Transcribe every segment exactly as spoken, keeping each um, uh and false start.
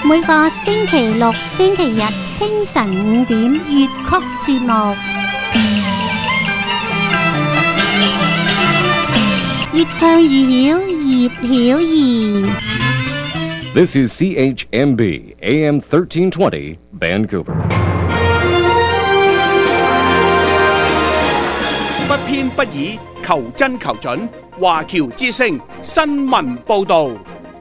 每個星期六、星期日清晨五點粵曲節目，越唱越曉，葉曉儀。 This is C H M B A M thirteen twenty Vancouver。 不偏不倚，求真求準。華僑之聲新聞報導。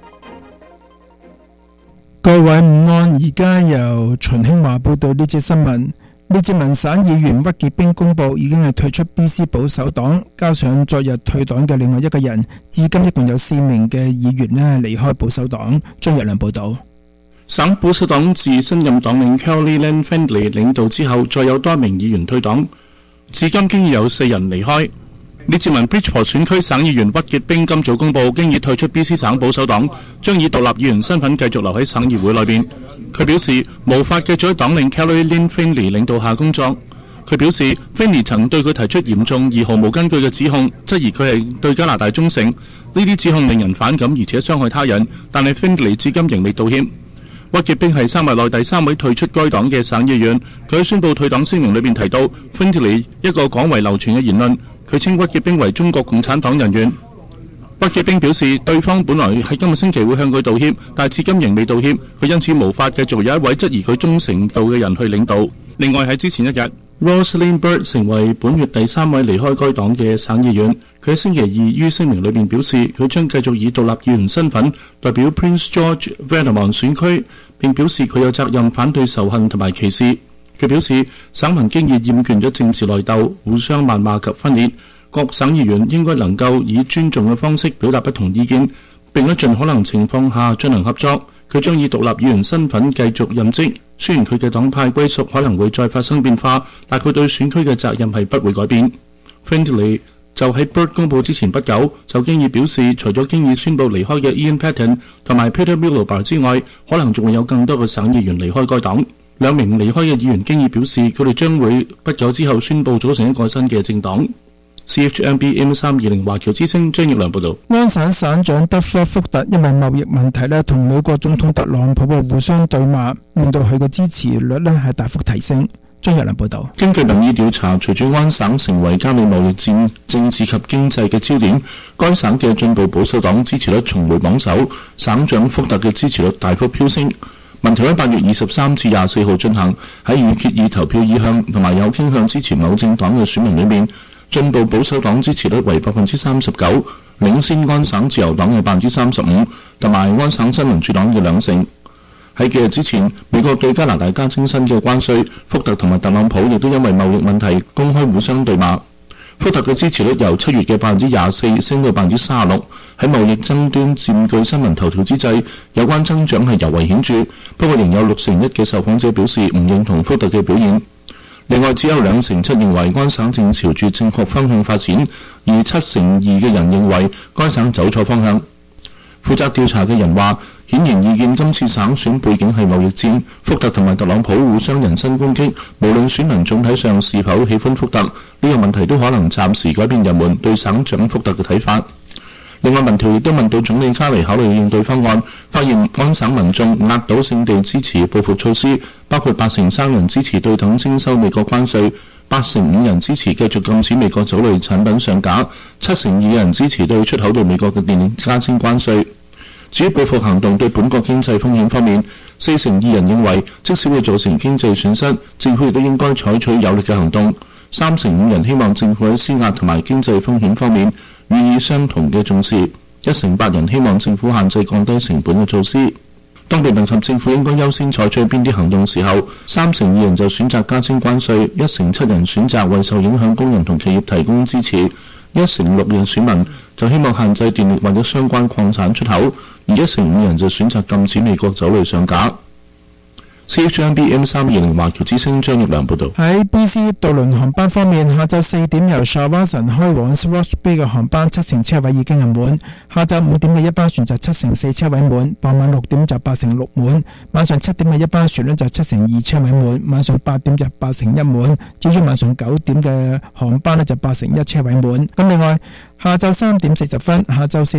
各位午安，而家由秦興華報道呢節新聞。列治文省議員屈傑冰公佈已經係退出 B C 保守黨，加上昨日退黨嘅另外一個人，至今一共有四名嘅議員呢離開保守黨。張日良報導。 省保守黨自新任黨領 Carrie Lynn Findlay 領導之後，再有多名議員退黨，至今經已有四人離開。列治文 Bridgeport 選區省議員屈傑冰今早公佈，經已退出 B C 省保守黨，將以獨立議員身份繼續留喺省議會內邊。佢表示無法繼續喺黨領 Carrie Lynn Findlay 領導下工作。佢表示 Findlay 曾對佢提出嚴重而毫無根據嘅指控，質疑佢係對加拿大忠誠。呢啲指控令人反感，而且傷害他人，但係 Findlay 至今仍未道歉。屈傑冰係三位內第三位退出該黨嘅省議員。佢喺宣布退黨聲明裏邊提到 Findlay 一個廣為流傳嘅言論，佢稱屈傑冰為中國共產黨人員。屈傑冰表示，對方本來喺今個星期會向佢道歉，但至今仍未道歉，佢因此無法繼續有一位質疑佢忠誠度嘅人去領導。另外喺之前一日 Rosalind Bird 成為本月第三位離開該黨嘅省議員。佢喺星期二於聲明裏面表示，佢將繼續以獨立議員身份代表 Prince George Valemount 選區，並表示佢有責任反對仇恨同埋歧視。佢表示，省民經已厭倦咗政治內鬥、互相謾罵及分裂，各省議員應該能夠以尊重嘅方式表達不同意見，並喺盡可能情況下進行合作。佢將以獨立議員身份繼續任職，雖然佢嘅黨派歸屬可能會再發生變化，但佢對選區嘅責任係不會改變。Findlay 就喺 Bird 公佈之前不久，就經已表示，除咗經已宣布離開嘅 Ian Patten 同埋 Peter Miliband 之外，可能仲會有更多嘅省議員離開該黨。兩名離開嘅議員經已表示，佢哋將會不久之後宣佈組成一個新嘅政黨。C H M B M 三二零華僑之聲張奕良報導。 安省省長德科福特因為貿易問題呢，同美國總統特朗普嘅互相對罵，令到佢嘅支持率呢係大幅提升。張日良報導。 根據民意調查，隨住安省成為加美貿易戰、政治及經濟嘅焦點，該省嘅進步保守黨支持率重回榜首，省長福特嘅支持率大幅飆升。民調喺八月二十三至廿四號進行，喺預決以投票意向同埋有傾向支持某政黨嘅選民裏面，進步保守黨支持率為百分之三十九，領先安省自由黨嘅百分之三十五，同埋安省新民主黨嘅兩成。喺幾日之前，美國對加拿大加徵新嘅關稅，福特同埋特朗普亦都因為貿易問題公開互相對罵。福特嘅支持率由七月嘅百分之廿四升到百分之三十六。喺貿易爭端佔據新聞頭條之際，有關增長係尤為顯著。不過仍有六成一嘅受訪者表示唔認同福特嘅表現。另外只有兩成七認為安省正朝住正確方向發展，而七成二嘅人認為該省走錯方向。負責調查嘅人話，顯然意見今次省選背景係貿易戰，福特同埋特朗普互相人身攻擊，無論選民總體上是否喜歡福特，呢個問題都可能暫時改變人們對省長福特嘅睇法。另外民調亦都問到總理卡尼考慮應對方案，發現安省民眾壓倒性地支持報復措施，包括八成三人支持對等徵收美國關稅，八成五人支持繼續禁止美國酒類產品上架，七成二人支持對出口到美國嘅電力加徵關稅。至於報復行動對本國經濟風險方面，四成二人認為即使會造成經濟損失，政府亦都應該採取有力嘅行動。三成五人希望政府喺施壓同埋經濟風險方面予以相同嘅重視，一成八人希望政府限制降低成本嘅措施。當被問及政府應該優先採取邊啲行動時候，三成二人就選擇加徵關稅，一成七人選擇為受影響工人同企業提供支持，一成六人選民就希望限制電力或者相關礦產出口，而一成五人就選擇禁止美國酒類上架。C H M B M 三二零華僑之聲張奕良報導。 喺 B C 渡輪航班方面，下晝四點由 Shawson 開往 Ross Bay 嘅航班七成車位已經係滿，下晝五點嘅一班船就七成四車位滿，傍晚六點就八成六滿，晚上七點嘅一班船呢就七成二車位滿，晚上八點就八成一滿，至於晚上九點嘅航班呢就八成一車位滿。咁另外下晝三點四十分，下晝四